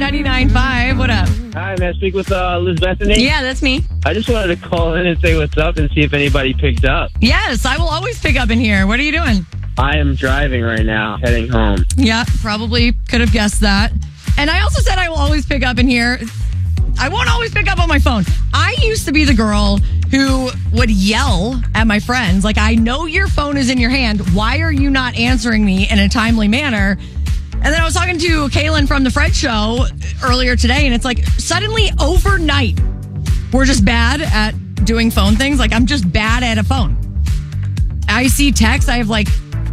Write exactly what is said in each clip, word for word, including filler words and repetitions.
ninety-nine point five. What up? Hi, may I speak with uh, Liz Bethany? Yeah, that's me. I just wanted to call in and say what's up and see if anybody picked up. Yes, I will always pick up in here. What are you doing? I am driving right now, heading home. Yeah, probably could have guessed that. And I also said I will always pick up in here. I won't always pick up on my phone. I used to be the girl who would yell at my friends, like, I know your phone is in your hand. Why are you not answering me in a timely manner? And then I was talking to Kaylin from the Fred Show earlier today, and it's like suddenly overnight, we're just bad at doing phone things. Like, I'm just bad at a phone. I see text. I have like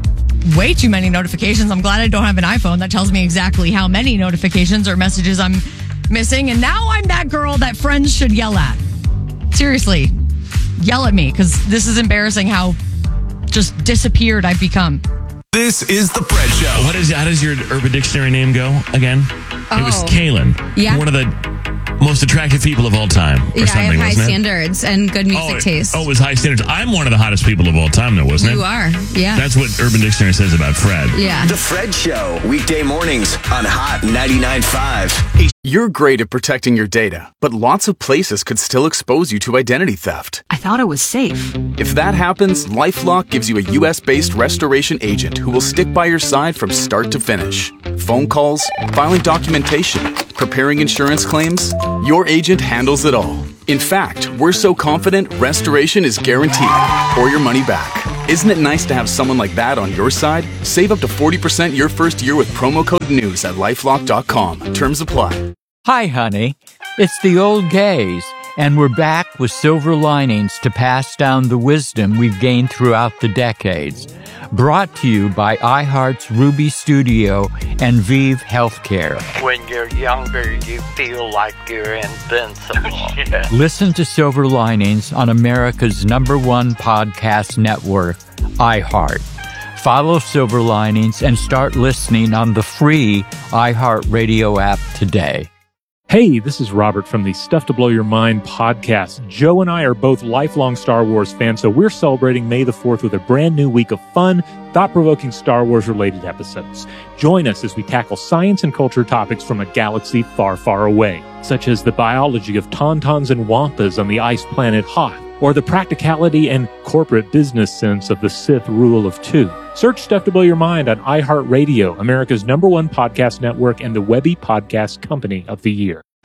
way too many notifications. I'm glad I don't have an iPhone. That tells me exactly how many notifications or messages I'm missing. And now I'm that girl that friends should yell at. Seriously, yell at me, because this is embarrassing how just disappeared I've become. This is the Fred Show. What is? How does your Urban Dictionary name go again? Oh. It was Kaylin. Yeah. One of the most attractive people of all time. Or Yeah, I something, have high wasn't it? standards and good music oh, it- taste. Oh, it was high standards. I'm one of the hottest people of all time, though, wasn't it? You are, yeah. That's what Urban Dictionary says about Fred. Yeah. The Fred Show, weekday mornings on Hot ninety-nine point five. You're great at protecting your data, but lots of places could still expose you to identity theft. I thought it was safe. If that happens, LifeLock gives you a U S-based restoration agent who will stick by your side from start to finish. Phone calls, filing documentation, preparing insurance claims, your agent handles it all. In fact, we're so confident restoration is guaranteed or your money back. Isn't it nice to have someone like that on your side? Save up to forty percent your first year with promo code NEWS at lifelock dot com. Terms apply. Hi, honey. It's the old gays, and we're back with silver linings to pass down the wisdom we've gained throughout the decades. Brought to you by iHeart's Ruby Studio and Vive Healthcare. When you're younger, you feel like you're invincible. Yeah. Listen to Silver Linings on America's number one podcast network, iHeart. Follow Silver Linings and start listening on the free iHeartRadio app today. Hey, this is Robert from the Stuff to Blow Your Mind podcast. Joe and I are both lifelong Star Wars fans, so we're celebrating May the fourth with a brand new week of fun, thought-provoking Star Wars-related episodes. Join us as we tackle science and culture topics from a galaxy far, far away, such as the biology of tauntauns and wampas on the ice planet Hoth, or the practicality and corporate business sense of the Sith rule of two. Search Stuff to Blow Your Mind on iHeartRadio, America's number one podcast network and the Webby Podcast Company of the Year.